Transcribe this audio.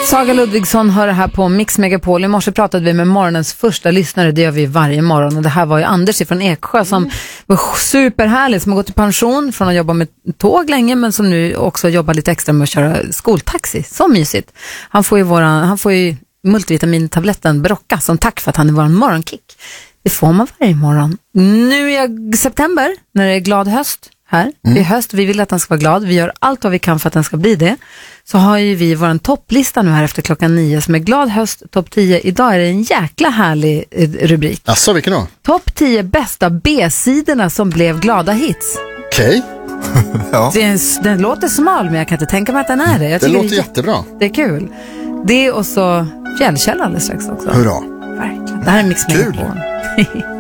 Saga Ludvigsson hör det här på Mix Megapol. I morse pratade vi med morgonens första lyssnare. Det gör vi varje morgon. Och det här var ju Anders från Eksjö som var superhärlig. Som har gått i pension från att jobba med tåg länge. Men som nu också jobbar lite extra med att köra skoltaxi. Så mysigt. Han får ju multivitamintabletten Brocka som tack för att han är vår morgonkick. Det får man varje morgon. Nu är september när det är glad höst. Här. Det är höst, vi vill att den ska vara glad. Vi gör allt vad vi kan för att den ska bli det. Så har ju vi vår topplista nu här efter 9:00 som är glad höst, topp 10. Idag är det en jäkla härlig rubrik. Asså, vilken då? Topp 10 bästa B-sidorna som blev glada hits. Okej. Ja. Den låter smal, men jag kan inte tänka mig att den är det. Det låter jättebra. Det är kul. Det och så Fjällkäll alldeles strax också. Hurra. Verkligen. Det här är Mix Megapol.